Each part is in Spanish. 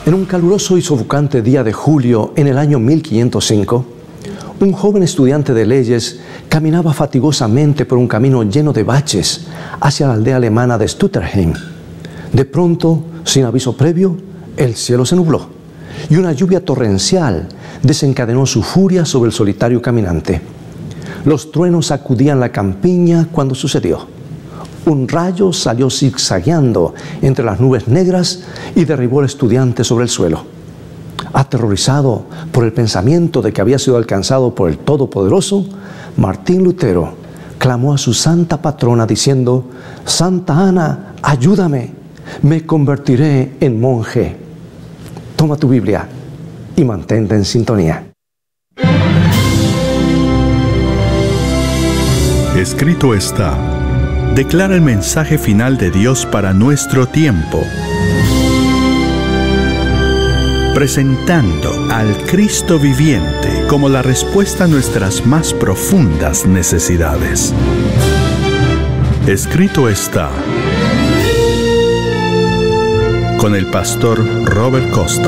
En un caluroso y sofocante día de julio en el año 1505, un joven estudiante de leyes caminaba fatigosamente por un camino lleno de baches hacia la aldea alemana de Stutterheim. De pronto, sin aviso previo, el cielo se nubló y una lluvia torrencial desencadenó su furia sobre el solitario caminante. Los truenos sacudían la campiña cuando sucedió. Un rayo salió zigzagueando entre las nubes negras y derribó al estudiante sobre el suelo. Aterrorizado por el pensamiento de que había sido alcanzado por el Todopoderoso, Martín Lutero clamó a su santa patrona diciendo: «Santa Ana, ayúdame, me convertiré en monje». Toma tu Biblia y mantente en sintonía. Escrito está: declara el mensaje final de Dios para nuestro tiempo, presentando al Cristo viviente como la respuesta a nuestras más profundas necesidades. Escrito está, con el pastor Robert Costa.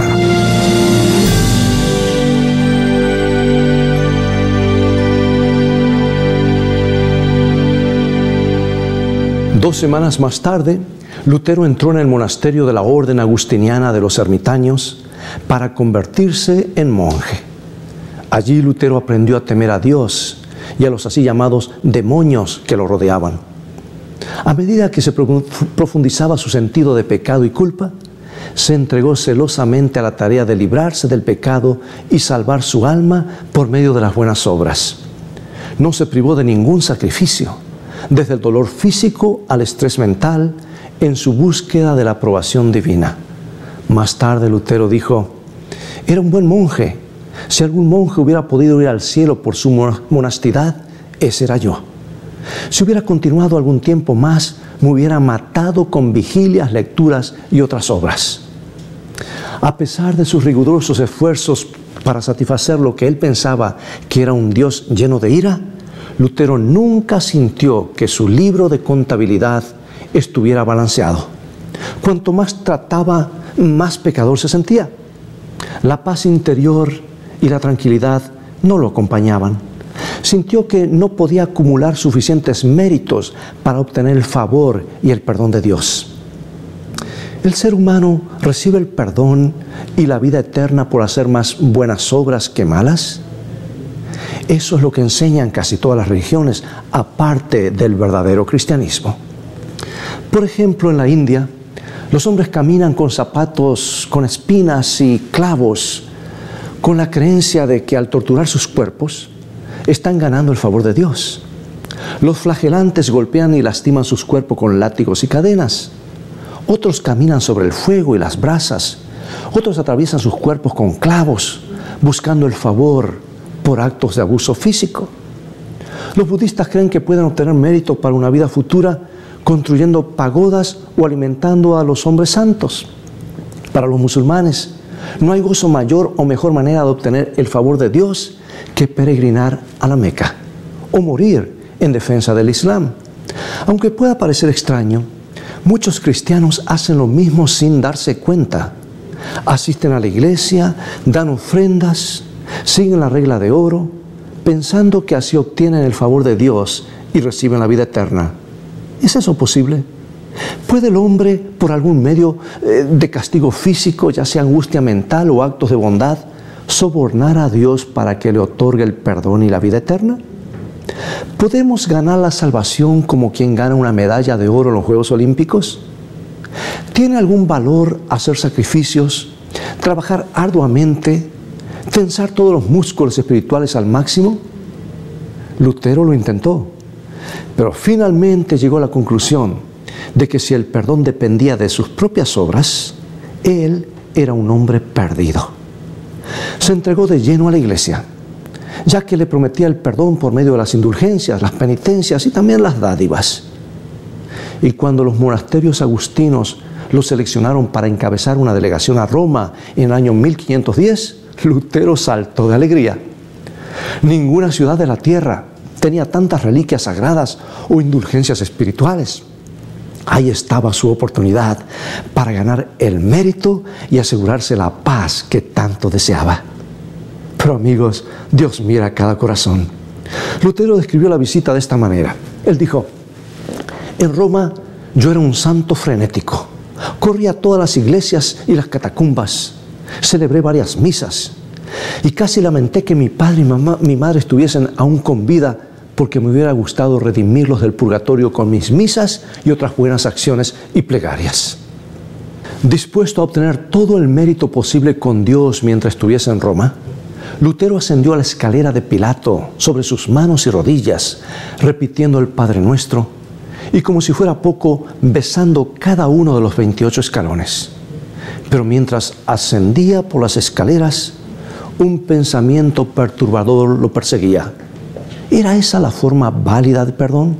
Dos semanas más tarde, Lutero entró en el monasterio de la Orden Agustiniana de los Ermitaños para convertirse en monje. Allí Lutero aprendió a temer a Dios y a los así llamados demonios que lo rodeaban. A medida que se profundizaba su sentido de pecado y culpa, se entregó celosamente a la tarea de librarse del pecado y salvar su alma por medio de las buenas obras. No se privó de ningún sacrificio, desde el dolor físico al estrés mental, en su búsqueda de la aprobación divina. Más tarde Lutero dijo: «Era un buen monje. Si algún monje hubiera podido ir al cielo por su monastidad, ese era yo. Si hubiera continuado algún tiempo más, me hubiera matado con vigilias, lecturas y otras obras». A pesar de sus rigurosos esfuerzos para satisfacer lo que él pensaba que era un Dios lleno de ira, Lutero nunca sintió que su libro de contabilidad estuviera balanceado. Cuanto más trataba, más pecador se sentía. La paz interior y la tranquilidad no lo acompañaban. Sintió que no podía acumular suficientes méritos para obtener el favor y el perdón de Dios. ¿El ser humano recibe el perdón y la vida eterna por hacer más buenas obras que malas? Eso es lo que enseñan casi todas las religiones, aparte del verdadero cristianismo. Por ejemplo, en la India, los hombres caminan con zapatos con espinas y clavos, con la creencia de que al torturar sus cuerpos, están ganando el favor de Dios. Los flagelantes golpean y lastiman sus cuerpos con látigos y cadenas. Otros caminan sobre el fuego y las brasas. Otros atraviesan sus cuerpos con clavos, buscando el favor por actos de abuso físico. Los budistas creen que pueden obtener mérito para una vida futura construyendo pagodas o alimentando a los hombres santos. Para los musulmanes, no hay gozo mayor o mejor manera de obtener el favor de Dios que peregrinar a la Meca o morir en defensa del Islam. Aunque pueda parecer extraño, muchos cristianos hacen lo mismo sin darse cuenta. Asisten a la iglesia, dan ofrendas, siguen la regla de oro, pensando que así obtienen el favor de Dios y reciben la vida eterna. ¿Es eso posible? ¿Puede el hombre, por algún medio de castigo físico, ya sea angustia mental o actos de bondad, sobornar a Dios para que le otorgue el perdón y la vida eterna? ¿Podemos ganar la salvación como quien gana una medalla de oro en los Juegos Olímpicos? ¿Tiene algún valor hacer sacrificios, trabajar arduamente, tensar todos los músculos espirituales al máximo? Lutero lo intentó, pero finalmente llegó a la conclusión de que si el perdón dependía de sus propias obras, él era un hombre perdido. Se entregó de lleno a la iglesia, ya que le prometía el perdón por medio de las indulgencias, las penitencias y también las dádivas. Y cuando los monasterios agustinos lo seleccionaron para encabezar una delegación a Roma en el año 1510, Lutero saltó de alegría. Ninguna ciudad de la tierra tenía tantas reliquias sagradas o indulgencias espirituales. Ahí estaba su oportunidad para ganar el mérito y asegurarse la paz que tanto deseaba. Pero amigos, Dios mira cada corazón. Lutero describió la visita de esta manera. Él dijo: en Roma yo era un santo frenético. Corrí a todas las iglesias y las catacumbas. Celebré varias misas. Y casi lamenté que mi padre y mi madre estuviesen aún con vida, porque me hubiera gustado redimirlos del purgatorio con mis misas y otras buenas acciones y plegarias. Dispuesto a obtener todo el mérito posible con Dios mientras estuviese en Roma, Lutero ascendió a la escalera de Pilato sobre sus manos y rodillas, repitiendo el Padre Nuestro, y como si fuera poco, besando cada uno de los 28 escalones. Pero mientras ascendía por las escaleras, un pensamiento perturbador lo perseguía. ¿Era esa la forma válida de perdón?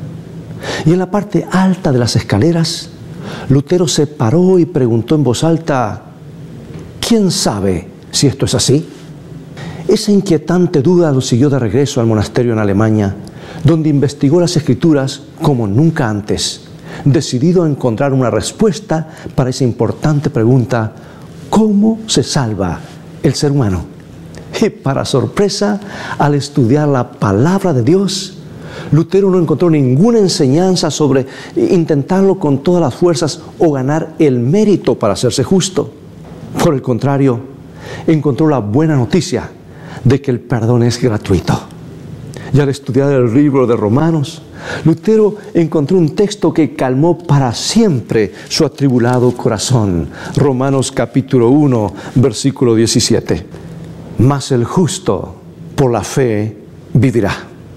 Y en la parte alta de las escaleras, Lutero se paró y preguntó en voz alta: ¿quién sabe si esto es así? Esa inquietante duda lo siguió de regreso al monasterio en Alemania, donde investigó las Escrituras como nunca antes, decidido a encontrar una respuesta para esa importante pregunta: ¿cómo se salva el ser humano? Y para sorpresa, al estudiar la palabra de Dios, Lutero no encontró ninguna enseñanza sobre intentarlo con todas las fuerzas o ganar el mérito para hacerse justo. Por el contrario, encontró la buena noticia de que el perdón es gratuito. Y al estudiar el libro de Romanos, Lutero encontró un texto que calmó para siempre su atribulado corazón. Romanos capítulo 1, versículo 17. Mas el justo por la fe vivirá.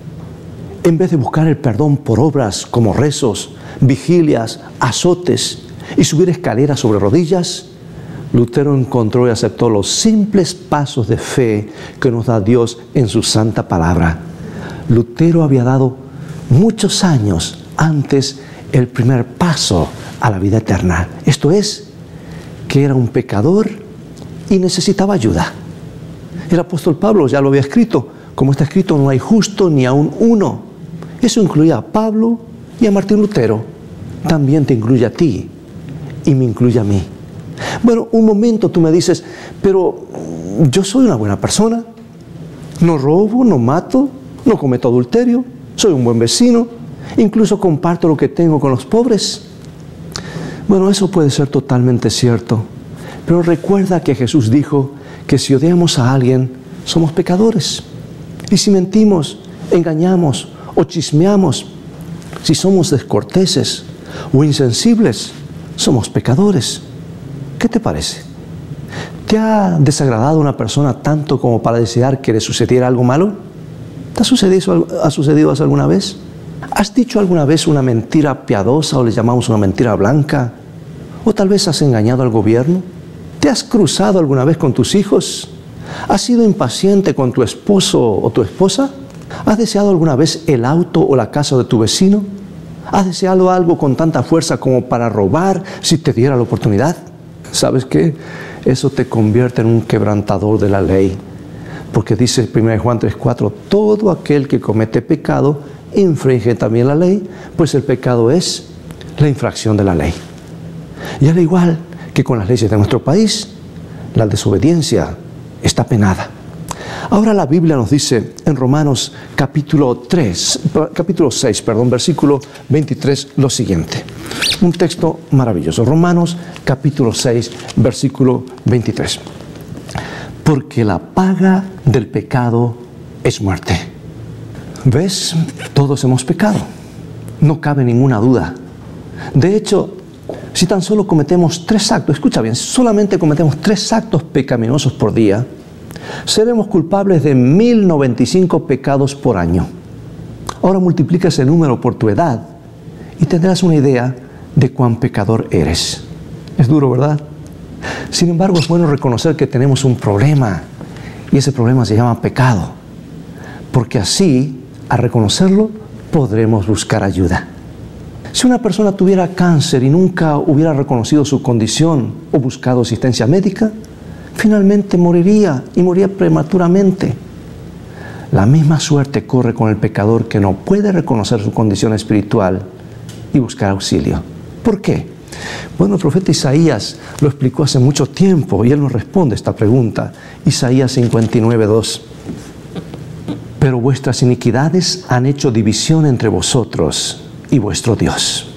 En vez de buscar el perdón por obras como rezos, vigilias, azotes y subir escaleras sobre rodillas, Lutero encontró y aceptó los simples pasos de fe que nos da Dios en su santa palabra. Lutero había dado muchos años antes el primer paso a la vida eterna. Esto es, que era un pecador y necesitaba ayuda. El apóstol Pablo ya lo había escrito. Como está escrito, no hay justo ni aun uno. Eso incluía a Pablo y a Martín Lutero. También te incluye a ti y me incluye a mí. Bueno, un momento tú me dices: pero yo soy una buena persona. No robo, no mato, no cometo adulterio, soy un buen vecino, incluso comparto lo que tengo con los pobres. Bueno, eso puede ser totalmente cierto, pero recuerda que Jesús dijo que si odiamos a alguien, somos pecadores. Y si mentimos, engañamos o chismeamos, si somos descorteses o insensibles, somos pecadores. ¿Qué te parece? ¿Te ha desagradado una persona tanto como para desear que le sucediera algo malo? ¿Te ha sucedido eso alguna vez? ¿Has dicho alguna vez una mentira piadosa, o le llamamos una mentira blanca? ¿O tal vez has engañado al gobierno? ¿Te has cruzado alguna vez con tus hijos? ¿Has sido impaciente con tu esposo o tu esposa? ¿Has deseado alguna vez el auto o la casa de tu vecino? ¿Has deseado algo con tanta fuerza como para robar si te diera la oportunidad? ¿Sabes qué? Eso te convierte en un quebrantador de la ley. Porque dice 1 Juan 3:4, todo aquel que comete pecado infringe también la ley, pues el pecado es la infracción de la ley. Y al igual que con las leyes de nuestro país, la desobediencia está penada. Ahora la Biblia nos dice en Romanos capítulo 6, versículo 23, lo siguiente. Un texto maravilloso. Romanos capítulo 6, versículo 23. Porque la paga del pecado es muerte. ¿Ves? Todos hemos pecado. No cabe ninguna duda. De hecho, si tan solo cometemos 3 actos, escucha bien, solamente cometemos 3 actos pecaminosos por día, seremos culpables de 1095 pecados por año. Ahora multiplica ese número por tu edad y tendrás una idea de cuán pecador eres. Es duro, ¿verdad? Sin embargo, es bueno reconocer que tenemos un problema, y ese problema se llama pecado, porque así, al reconocerlo, podremos buscar ayuda. Si una persona tuviera cáncer y nunca hubiera reconocido su condición o buscado asistencia médica, finalmente moriría, y moriría prematuramente. La misma suerte corre con el pecador que no puede reconocer su condición espiritual y buscar auxilio. ¿Por qué? Bueno, el profeta Isaías lo explicó hace mucho tiempo y él nos responde esta pregunta. Isaías 59:2. Pero vuestras iniquidades han hecho división entre vosotros y vuestro Dios.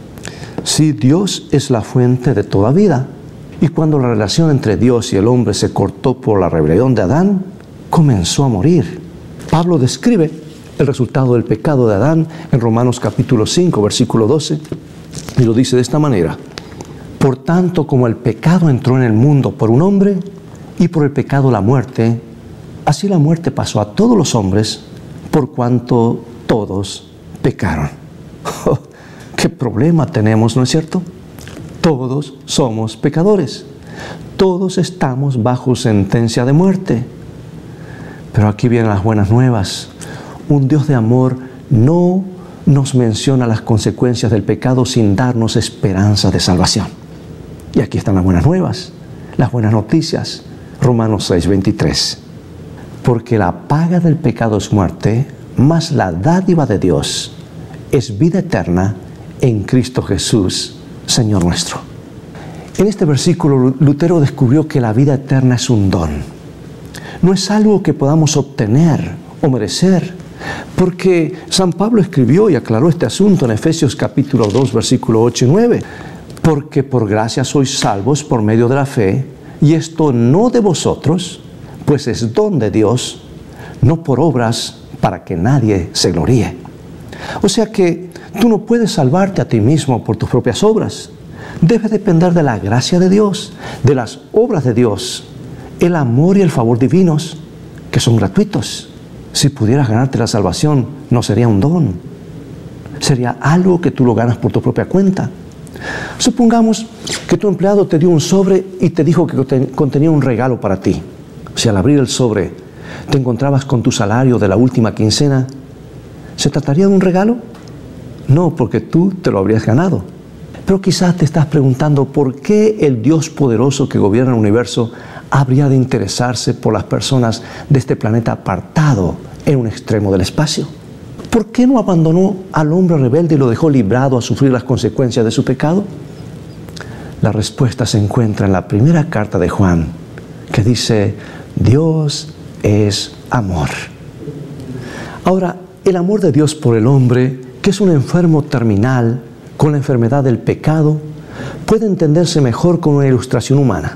Sí, Dios es la fuente de toda vida. Y cuando la relación entre Dios y el hombre se cortó por la rebelión de Adán, comenzó a morir. Pablo describe el resultado del pecado de Adán en Romanos capítulo 5, versículo 12, y lo dice de esta manera: por tanto, como el pecado entró en el mundo por un hombre, y por el pecado la muerte, así la muerte pasó a todos los hombres, por cuanto todos pecaron. Oh, ¡qué problema tenemos!, ¿no es cierto? Todos somos pecadores. Todos estamos bajo sentencia de muerte. Pero aquí vienen las buenas nuevas. Un Dios de amor no nos menciona las consecuencias del pecado sin darnos esperanza de salvación. Y aquí están las buenas nuevas, las buenas noticias. Romanos 6:23. Porque la paga del pecado es muerte, mas la dádiva de Dios es vida eterna en Cristo Jesús, Señor nuestro. En este versículo, Lutero descubrió que la vida eterna es un don. No es algo que podamos obtener o merecer, porque San Pablo escribió y aclaró este asunto en Efesios capítulo 2, versículo 8 y 9. Porque por gracia sois salvos por medio de la fe, y esto no de vosotros, pues es don de Dios, no por obras, para que nadie se gloríe. O sea que tú no puedes salvarte a ti mismo por tus propias obras. Debes depender de la gracia de Dios, de las obras de Dios, el amor y el favor divinos, que son gratuitos. Si pudieras ganarte la salvación, no sería un don. Sería algo que tú lo ganas por tu propia cuenta. Supongamos que tu empleado te dio un sobre y te dijo que contenía un regalo para ti. Si al abrir el sobre te encontrabas con tu salario de la última quincena, ¿se trataría de un regalo? No, porque tú te lo habrías ganado. Pero quizás te estás preguntando por qué el Dios poderoso que gobierna el universo habría de interesarse por las personas de este planeta apartado en un extremo del espacio. ¿Por qué no abandonó al hombre rebelde y lo dejó librado a sufrir las consecuencias de su pecado? La respuesta se encuentra en la primera carta de Juan, que dice: Dios es amor. Ahora, el amor de Dios por el hombre, que es un enfermo terminal con la enfermedad del pecado, puede entenderse mejor con una ilustración humana.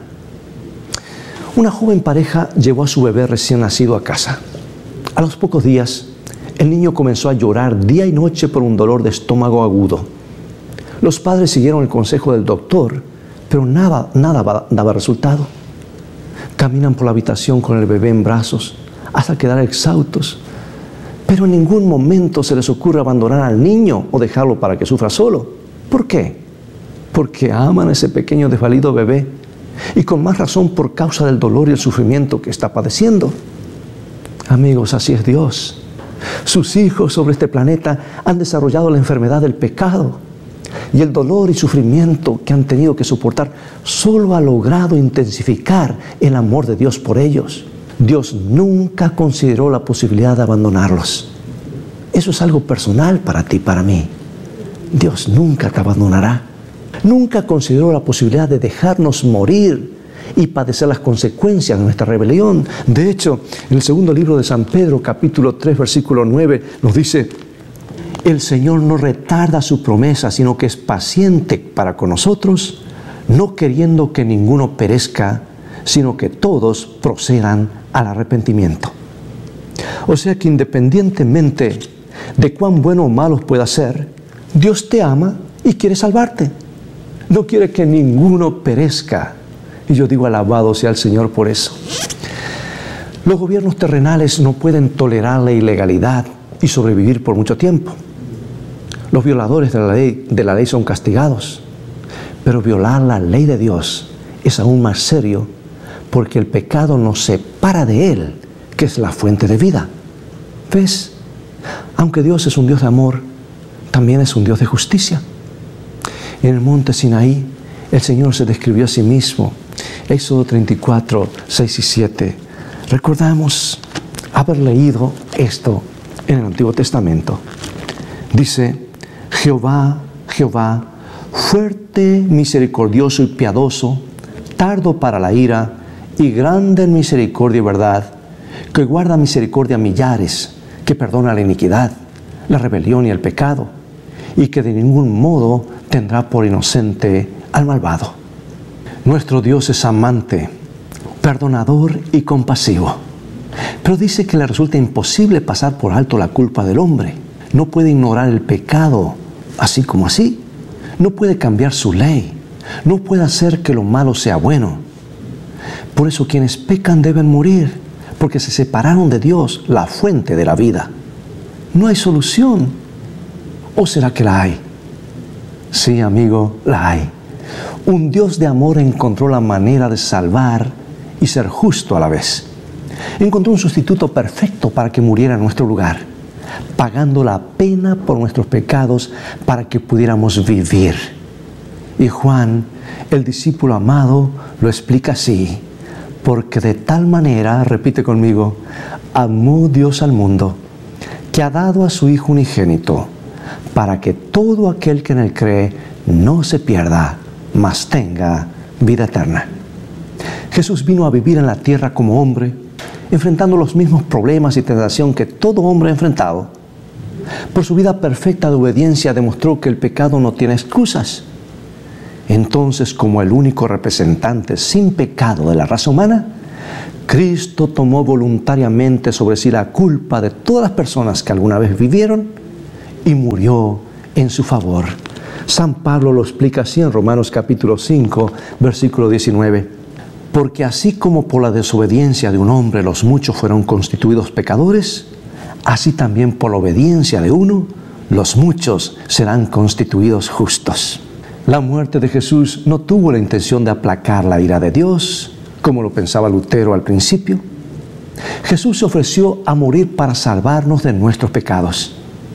Una joven pareja llevó a su bebé recién nacido a casa. A los pocos días, el niño comenzó a llorar día y noche por un dolor de estómago agudo. Los padres siguieron el consejo del doctor, pero nada daba resultado. Caminan por la habitación con el bebé en brazos hasta quedar exhaustos, pero en ningún momento se les ocurre abandonar al niño o dejarlo para que sufra solo. ¿Por qué? Porque aman a ese pequeño desvalido bebé, y con más razón por causa del dolor y el sufrimiento que está padeciendo. Amigos, así es Dios. Sus hijos sobre este planeta han desarrollado la enfermedad del pecado, y el dolor y sufrimiento que han tenido que soportar solo ha logrado intensificar el amor de Dios por ellos. Dios nunca consideró la posibilidad de abandonarlos. Eso es algo personal para ti y para mí. Dios nunca te abandonará. Nunca consideró la posibilidad de dejarnos morir y padecer las consecuencias de nuestra rebelión. De hecho, en el segundo libro de San Pedro, capítulo 3, versículo 9, nos dice: el Señor no retarda su promesa, sino que es paciente para con nosotros, no queriendo que ninguno perezca, sino que todos procedan al arrepentimiento. O sea que independientemente de cuán bueno o malo pueda ser, Dios te ama y quiere salvarte. No quiere que ninguno perezca. Y yo digo, alabado sea el Señor por eso. Los gobiernos terrenales no pueden tolerar la ilegalidad y sobrevivir por mucho tiempo. Los violadores de la ley son castigados, pero violar la ley de Dios es aún más serio, porque el pecado nos separa de Él, que es la fuente de vida. ¿Ves? Aunque Dios es un Dios de amor, también es un Dios de justicia. En el monte Sinaí, el Señor se describió a sí mismo. Éxodo 34, 6 y 7. Recordamos haber leído esto en el Antiguo Testamento. Dice: Jehová, Jehová, fuerte, misericordioso y piadoso, tardo para la ira y grande en misericordia y verdad, que guarda misericordia a millares, que perdona la iniquidad, la rebelión y el pecado, y que de ningún modo tendrá por inocente al malvado. Nuestro Dios es amante, perdonador y compasivo, pero dice que le resulta imposible pasar por alto la culpa del hombre. No puede ignorar el pecado así como así. No puede cambiar su ley. No puede hacer que lo malo sea bueno. Por eso quienes pecan deben morir, porque se separaron de Dios, la fuente de la vida. ¿No hay solución? ¿O será que la hay? Sí, amigo, la hay. Un Dios de amor encontró la manera de salvar y ser justo a la vez. Encontró un sustituto perfecto para que muriera en nuestro lugar, pagando la pena por nuestros pecados para que pudiéramos vivir. Y Juan, el discípulo amado, lo explica así: porque de tal manera, repite conmigo, amó Dios al mundo, que ha dado a su Hijo unigénito, para que todo aquel que en él cree no se pierda, mas tenga vida eterna. Jesús vino a vivir en la tierra como hombre, enfrentando los mismos problemas y tentación que todo hombre ha enfrentado. Por su vida perfecta de obediencia demostró que el pecado no tiene excusas. Entonces, como el único representante sin pecado de la raza humana, Cristo tomó voluntariamente sobre sí la culpa de todas las personas que alguna vez vivieron y murió en su favor. San Pablo lo explica así en Romanos capítulo 5, versículo 19. Porque así como por la desobediencia de un hombre los muchos fueron constituidos pecadores, así también por la obediencia de uno, los muchos serán constituidos justos. La muerte de Jesús no tuvo la intención de aplacar la ira de Dios, como lo pensaba Lutero al principio. Jesús se ofreció a morir para salvarnos de nuestros pecados.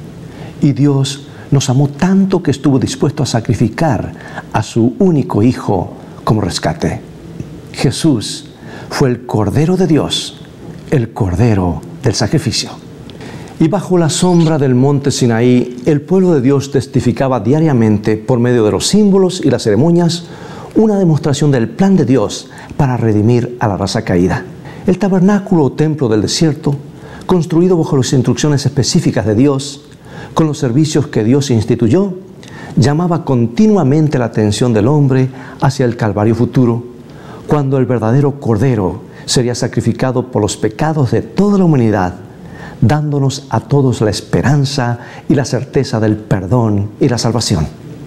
Y Dios nos amó tanto que estuvo dispuesto a sacrificar a su único Hijo como rescate. Jesús fue el Cordero de Dios, el Cordero del sacrificio. Y bajo la sombra del monte Sinaí, el pueblo de Dios testificaba diariamente, por medio de los símbolos y las ceremonias, una demostración del plan de Dios para redimir a la raza caída. El tabernáculo o templo del desierto, construido bajo las instrucciones específicas de Dios, con los servicios que Dios instituyó, llamaba continuamente la atención del hombre hacia el Calvario futuro, cuando el verdadero Cordero sería sacrificado por los pecados de toda la humanidad, dándonos a todos la esperanza y la certeza del perdón y la salvación.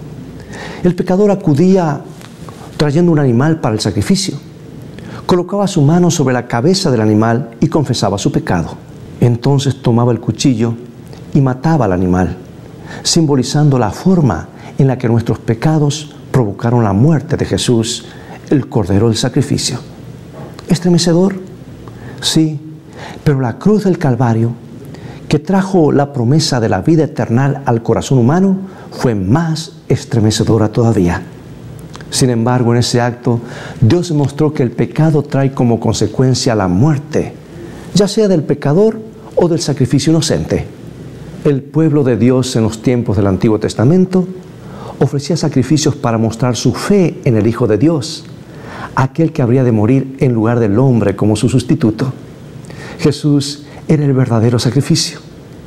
El pecador acudía trayendo un animal para el sacrificio, colocaba su mano sobre la cabeza del animal y confesaba su pecado. Entonces tomaba el cuchillo y mataba al animal, simbolizando la forma en la que nuestros pecados provocaron la muerte de Jesús, el Cordero del sacrificio. ¿Estremecedor? Sí, pero la cruz del Calvario, que trajo la promesa de la vida eterna al corazón humano, fue más estremecedora todavía. Sin embargo, en ese acto, Dios mostró que el pecado trae como consecuencia la muerte, ya sea del pecador o del sacrificio inocente. El pueblo de Dios en los tiempos del Antiguo Testamento ofrecía sacrificios para mostrar su fe en el Hijo de Dios, aquel que habría de morir en lugar del hombre como su sustituto. Jesús era el verdadero sacrificio.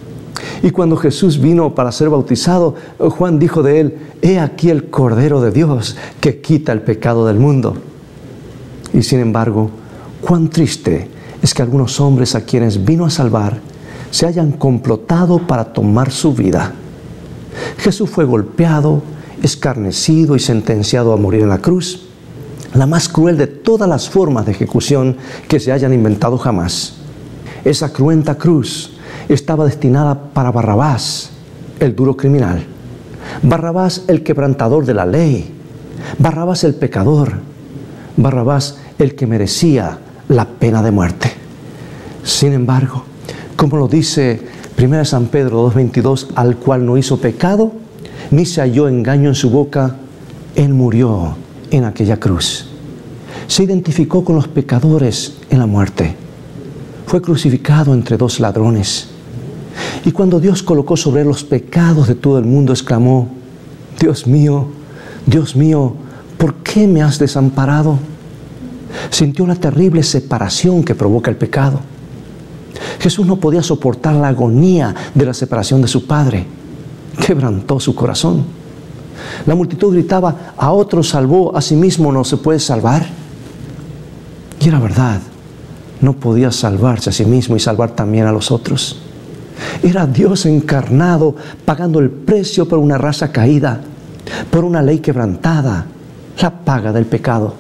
Y cuando Jesús vino para ser bautizado, Juan dijo de él: «He aquí el Cordero de Dios que quita el pecado del mundo». Y sin embargo, cuán triste es que algunos hombres a quienes vino a salvar se hayan complotado para tomar su vida. Jesús fue golpeado, escarnecido y sentenciado a morir en la cruz, la más cruel de todas las formas de ejecución que se hayan inventado jamás. Esa cruenta cruz estaba destinada para Barrabás, el duro criminal. Barrabás, el quebrantador de la ley. Barrabás, el pecador. Barrabás, el que merecía la pena de muerte. Sin embargo, como lo dice 1 San Pedro 2:22, al cual no hizo pecado, ni se halló engaño en su boca, él murió en aquella cruz. Se identificó con los pecadores en la muerte. Fue crucificado entre dos ladrones. Y cuando Dios colocó sobre él los pecados de todo el mundo, exclamó: Dios mío, Dios mío, ¿por qué me has desamparado? Sintió la terrible separación que provoca el pecado. Jesús no podía soportar la agonía de la separación de su Padre. Quebrantó su corazón. La multitud gritaba: a otro salvó, a sí mismo no se puede salvar. Y era verdad, no podía salvarse a sí mismo y salvar también a los otros. Era Dios encarnado, pagando el precio por una raza caída, por una ley quebrantada, la paga del pecado.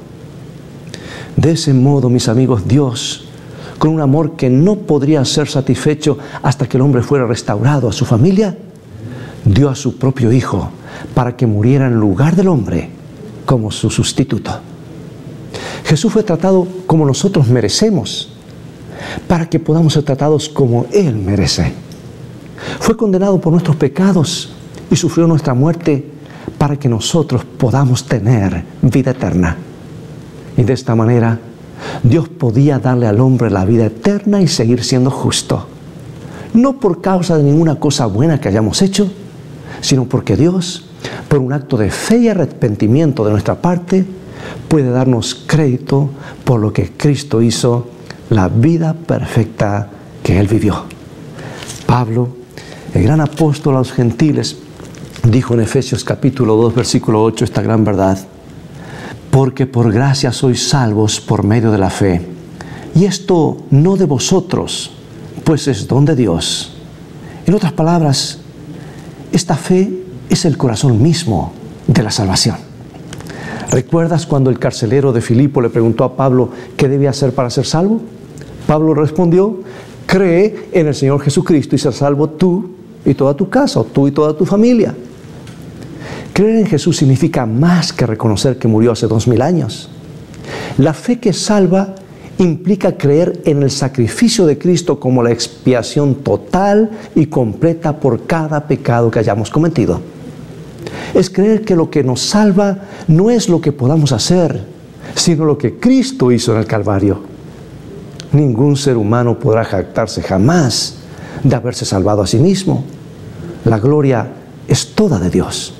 De ese modo, mis amigos, Dios, con un amor que no podría ser satisfecho hasta que el hombre fuera restaurado a su familia, dio a su propio Hijo para que muriera en lugar del hombre como su sustituto. Jesús fue tratado como nosotros merecemos, para que podamos ser tratados como Él merece. Fue condenado por nuestros pecados y sufrió nuestra muerte para que nosotros podamos tener vida eterna. Y de esta manera, Dios podía darle al hombre la vida eterna y seguir siendo justo. No por causa de ninguna cosa buena que hayamos hecho, sino porque Dios, por un acto de fe y arrepentimiento de nuestra parte, puede darnos crédito por lo que Cristo hizo, la vida perfecta que Él vivió. Pablo, el gran apóstol a los gentiles, dijo en Efesios capítulo 2, versículo 8, esta gran verdad: porque por gracia sois salvos por medio de la fe, y esto no de vosotros, pues es don de Dios. En otras palabras, esta fe es el corazón mismo de la salvación. ¿Recuerdas cuando el carcelero de Filipo le preguntó a Pablo qué debía hacer para ser salvo? Pablo respondió: cree en el Señor Jesucristo y ser salvo tú y toda tu casa, o tú y toda tu familia. Creer en Jesús significa más que reconocer que murió hace 2000 años. La fe que salva implica creer en el sacrificio de Cristo como la expiación total y completa por cada pecado que hayamos cometido. Es creer que lo que nos salva no es lo que podamos hacer, sino lo que Cristo hizo en el Calvario. Ningún ser humano podrá jactarse jamás de haberse salvado a sí mismo. La gloria es toda de Dios.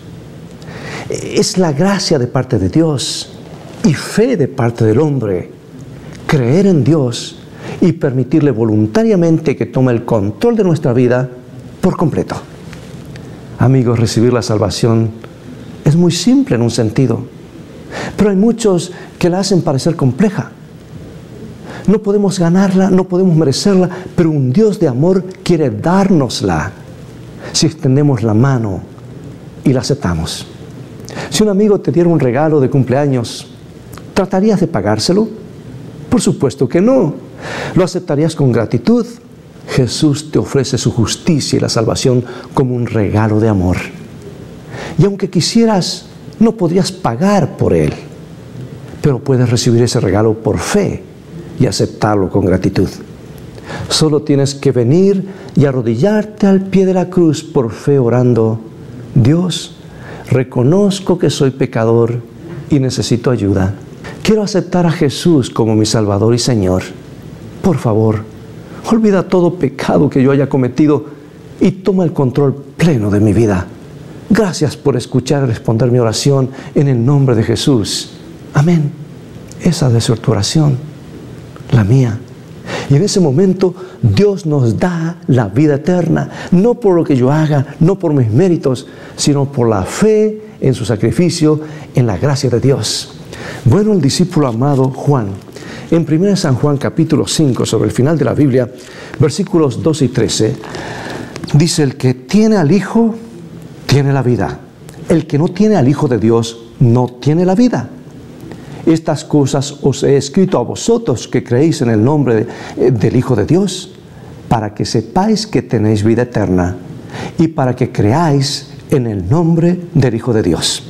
Es la gracia de parte de Dios y fe de parte del hombre. Creer en Dios y permitirle voluntariamente que tome el control de nuestra vida por completo. Amigos, recibir la salvación es muy simple en un sentido, pero hay muchos que la hacen parecer compleja. No podemos ganarla, no podemos merecerla, pero un Dios de amor quiere dárnosla si extendemos la mano y la aceptamos. Si un amigo te diera un regalo de cumpleaños, ¿tratarías de pagárselo? Por supuesto que no. ¿Lo aceptarías con gratitud? Jesús te ofrece su justicia y la salvación como un regalo de amor. Y aunque quisieras, no podrías pagar por él, pero puedes recibir ese regalo por fe y aceptarlo con gratitud. Solo tienes que venir y arrodillarte al pie de la cruz por fe, orando: Dios, reconozco que soy pecador y necesito ayuda. Quiero aceptar a Jesús como mi Salvador y Señor. Por favor, olvida todo pecado que yo haya cometido y toma el control pleno de mi vida. Gracias por escuchar y responder mi oración en el nombre de Jesús. Amén. Esa debe ser tu oración, la mía. Y en ese momento Dios nos da la vida eterna, no por lo que yo haga, no por mis méritos, sino por la fe en su sacrificio, en la gracia de Dios. Bueno, el discípulo amado Juan, en 1 San Juan capítulo 5, sobre el final de la Biblia, versículos 12 y 13, dice: el que tiene al Hijo, tiene la vida. El que no tiene al Hijo de Dios, no tiene la vida. Estas cosas os he escrito a vosotros que creéis en el nombre del Hijo de Dios, para que sepáis que tenéis vida eterna, y para que creáis en el nombre del Hijo de Dios.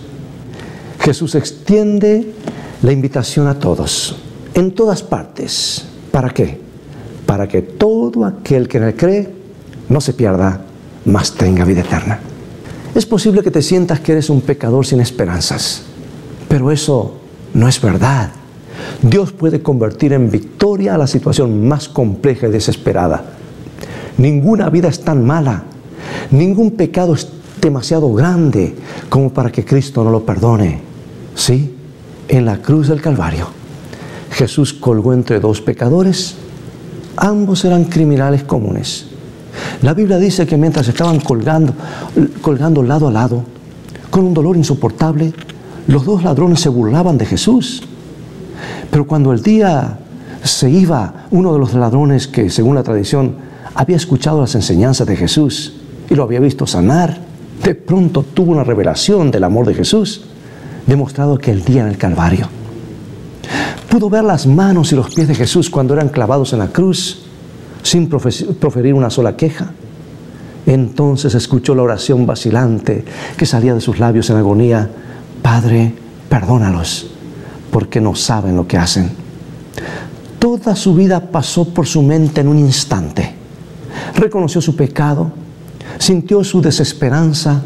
Jesús extiende la invitación a todos, en todas partes. ¿Para qué? Para que todo aquel que en él cree no se pierda, mas tenga vida eterna. Es posible que te sientas que eres un pecador sin esperanzas, pero eso no es verdad. Dios puede convertir en victoria a la situación más compleja y desesperada. Ninguna vida es tan mala, ningún pecado es demasiado grande como para que Cristo no lo perdone. Sí, en la cruz del Calvario, Jesús colgó entre dos pecadores. Ambos eran criminales comunes. La Biblia dice que mientras estaban colgando lado a lado, con un dolor insoportable, los dos ladrones se burlaban de Jesús. Pero cuando el día se iba, uno de los ladrones que, según la tradición, había escuchado las enseñanzas de Jesús y lo había visto sanar, de pronto tuvo una revelación del amor de Jesús, demostrado aquel día en el Calvario. Pudo ver las manos y los pies de Jesús cuando eran clavados en la cruz, sin proferir una sola queja. Entonces escuchó la oración vacilante que salía de sus labios en agonía: Padre, perdónalos, porque no saben lo que hacen. Toda su vida pasó por su mente en un instante. Reconoció su pecado, sintió su desesperanza.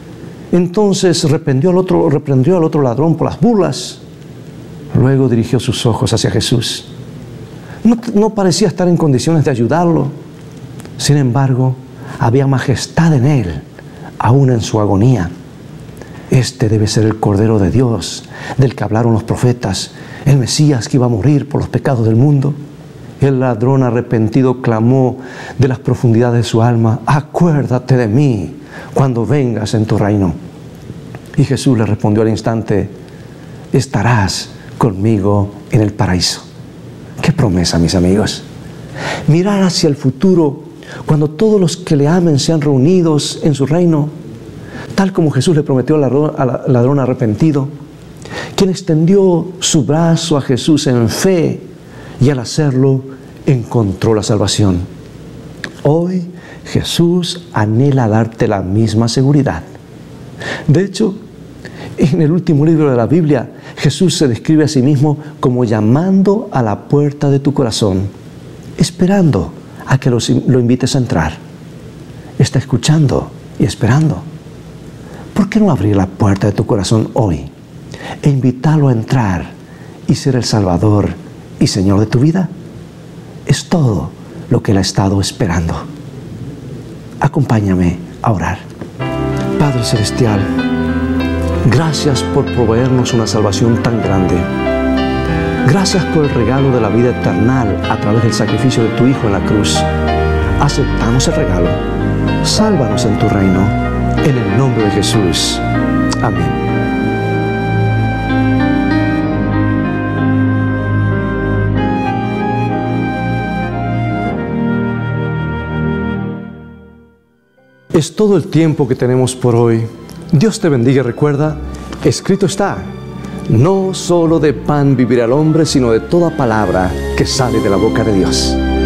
Entonces reprendió al otro ladrón por las burlas. Luego dirigió sus ojos hacia Jesús. No parecía estar en condiciones de ayudarlo. Sin embargo, había majestad en él, aún en su agonía. Este debe ser el Cordero de Dios, del que hablaron los profetas, el Mesías que iba a morir por los pecados del mundo. El ladrón arrepentido clamó de las profundidades de su alma: acuérdate de mí cuando vengas en tu reino. Y Jesús le respondió al instante: estarás conmigo en el paraíso. ¡Qué promesa, mis amigos! Mirar hacia el futuro, cuando todos los que le amen sean reunidos en su reino, tal como Jesús le prometió al ladrón arrepentido, quien extendió su brazo a Jesús en fe, y al hacerlo encontró la salvación. Hoy Jesús anhela darte la misma seguridad. De hecho, en el último libro de la Biblia, Jesús se describe a sí mismo como llamando a la puerta de tu corazón, esperando a que lo invites a entrar. Está escuchando y esperando. ¿Por qué no abrir la puerta de tu corazón hoy e invitarlo a entrar y ser el Salvador y Señor de tu vida? Es todo lo que Él ha estado esperando. Acompáñame a orar. Padre Celestial, gracias por proveernos una salvación tan grande. Gracias por el regalo de la vida eterna a través del sacrificio de tu Hijo en la cruz. Aceptamos el regalo. Sálvanos en tu reino. En el nombre de Jesús. Amén. Es todo el tiempo que tenemos por hoy. Dios te bendiga y recuerda, escrito está: no solo de pan vivirá el hombre, sino de toda palabra que sale de la boca de Dios.